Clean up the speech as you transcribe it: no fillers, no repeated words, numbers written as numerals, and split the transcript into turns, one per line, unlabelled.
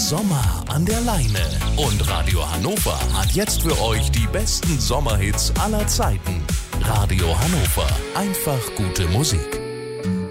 Sommer an der Leine. Und Radio Hannover hat jetzt für euch die besten Sommerhits aller Zeiten. Radio Hannover. Einfach gute Musik.